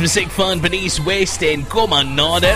musiek van Bernice West en Kom aan nader.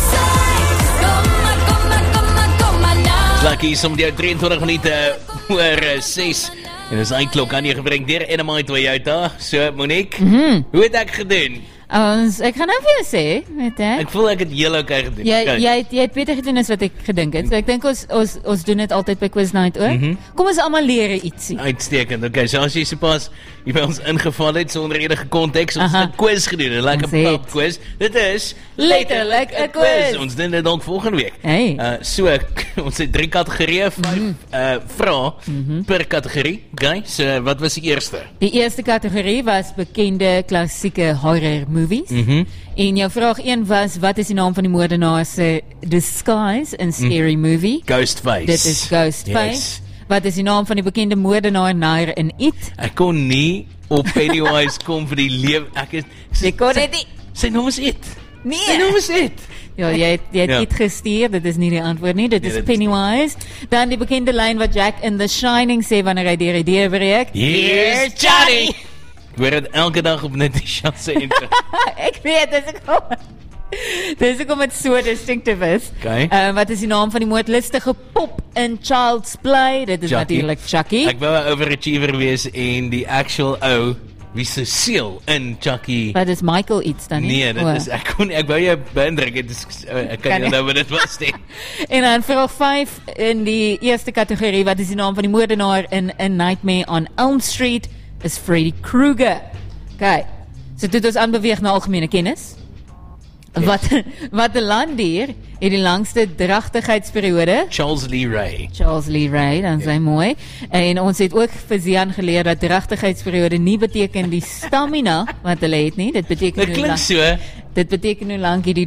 Lucky is om die 23 minute oor 6 en is eindklok aan jy gebring deur Enemite Toyota. So Monique, hoe het ek gedoen? Ek gaan nou vir jou sê, weet jy? Ek voel ek het heel okay gedoen. Jy het beter gedoen as wat ek gedink het. So ek dink ons doen dit altyd by Quiz Night ook. Kom ons almal leer ietsie. Uitstekend. Okay, so as jy sopas hier by ons ingeval het sonder enige konteks, ons het 'n quiz gedoen, 'n lekker pop quiz. Dit is letterlik 'n quiz. Ons doen dit dalk volgende week. Hey. So ons het 3 kategorieë, 5 vrae per kategorie. Okay, so wat was die eerste? Die eerste kategorie was bekende klassieke horror movies. En jou vraag 1 was, wat is die naam van die moordenaar se disguise in Scary Movie? Ghostface. Dit is Ghostface. Yes. Wat is die naam van die bekende moordenaar Nair in It? Ek kon nie op Pennywise kom vir die lewe. Jy kon dit nie. Sy naam is It. Nee. Sy naam is It. Ja, jy het It gestuur, dit is nie die antwoord nie, dit is Pennywise. Dan die bekende lyn wat Jack in The Shining sê wanneer hy deur die deur breek. Here's Johnny! Ek hoor het elke dag op Natasha se intro. Ek weet, dis ook om het so distinctief is. Okay. Wat is die naam van die moordlustige pop in Child's Play? Dit is natuurlijk Chucky. Ek wou 'n overachiever wees en die actual wie se siel in Chucky. Wat is Michael iets dan nie? Nee, dit is ek wou jou beïndruk. Ek kan nie onthou wat dit was nie. En dan vraag 5 in die eerste kategorie, wat is die naam van die moordenaar in A Nightmare on Elm Street? Is Freddy Krueger. Okay. So dit is aanbeweeg na algemene kennis. Yes. Wat 'n landdier het die langste dragtigheidsperiode? Charles Lee Ray, dan is hy mooi. En ons het ook vir Zian geleer dat dragtigheidsperiode nie beteken die stamina wat hulle het nie. Dit beteken dit klink so. Dit beteken hoe lank jy die